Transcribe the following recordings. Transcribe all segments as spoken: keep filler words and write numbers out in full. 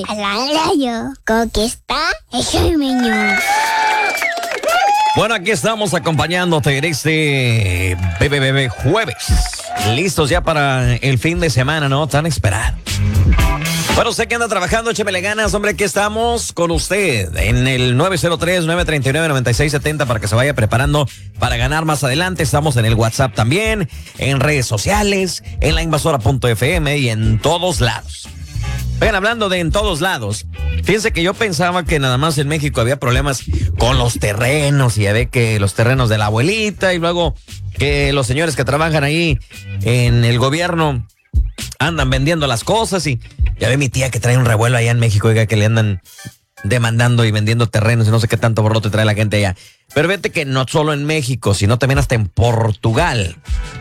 a la radio conquista el menú. Bueno, aquí estamos acompañándote en este Bebe Bebe Jueves. Listos ya para el fin de semana, ¿no? Tan esperado. Bueno, usted que anda trabajando, échemele ganas, hombre, aquí estamos con usted en el nueve cero tres, nueve tres nueve, nueve seis siete cero para que se vaya preparando para ganar más adelante. Estamos en el WhatsApp también, en redes sociales, en la invasora punto efe eme y en todos lados. Ven, hablando de en todos lados, fíjense que yo pensaba que nada más en México había problemas con los terrenos, y ya ve que los terrenos de la abuelita, y luego que los señores que trabajan ahí en el gobierno andan vendiendo las cosas, y ya ve mi tía que trae un revuelo allá en México, oiga, que le andan demandando y vendiendo terrenos y no sé qué tanto borrote trae la gente allá. Pero vete que no solo en México, sino también hasta en Portugal.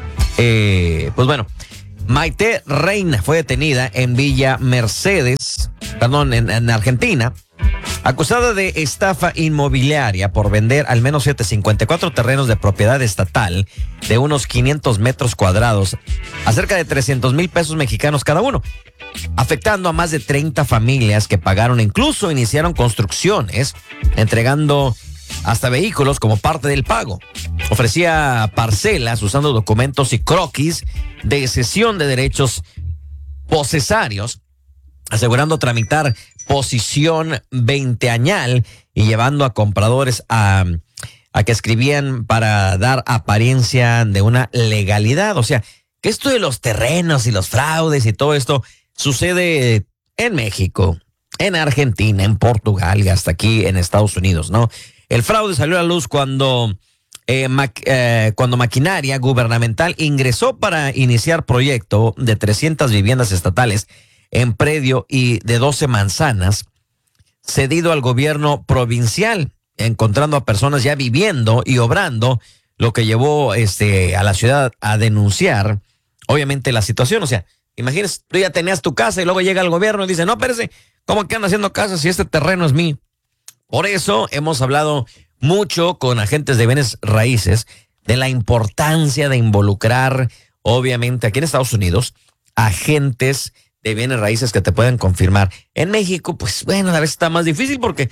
Eh, pues bueno, Maite Reina fue detenida en Villa Mercedes, perdón, en, en Argentina, acusada de estafa inmobiliaria por vender al menos setecientos cincuenta y cuatro terrenos de propiedad estatal de unos quinientos metros cuadrados a cerca de trescientos mil pesos mexicanos cada uno, afectando a más de treinta familias que pagaron e incluso iniciaron construcciones, entregando hasta vehículos como parte del pago. Ofrecía parcelas usando documentos y croquis de cesión de derechos posesarios, asegurando tramitar posición veinteañal y llevando a compradores a, a que escribían para dar apariencia de una legalidad. O sea, que esto de los terrenos y los fraudes y todo esto sucede en México, en Argentina, en Portugal y hasta aquí en Estados Unidos, ¿no? El fraude salió a la luz cuando, eh, ma eh, cuando maquinaria gubernamental ingresó para iniciar proyecto de trescientas viviendas estatales en predio y de doce manzanas, cedido al gobierno provincial, encontrando a personas ya viviendo y obrando, lo que llevó este, a la ciudad a denunciar, obviamente, la situación. O sea, imagínese, tú ya tenías tu casa y luego llega el gobierno y dice, no, espérese, ¿cómo que andan haciendo casas si este terreno es mío? Por eso hemos hablado mucho con agentes de bienes raíces de la importancia de involucrar, obviamente, aquí en Estados Unidos, agentes de bienes raíces que te puedan confirmar. En México, pues bueno, a veces está más difícil porque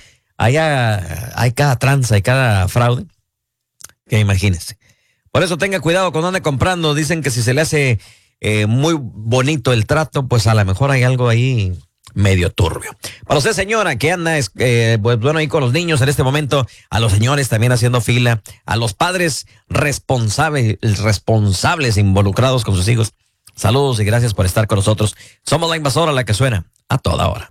allá hay cada tranza, hay cada fraude, que imagínese. Por eso tenga cuidado cuando ande comprando. Dicen que si se le hace eh, muy bonito el trato, pues a lo mejor hay algo ahí medio turbio. Para usted, señora, que anda, eh, pues bueno, ahí con los niños en este momento, a los señores también haciendo fila, a los padres responsables, responsables involucrados con sus hijos, saludos y gracias por estar con nosotros. Somos la invasora, la que suena a toda hora.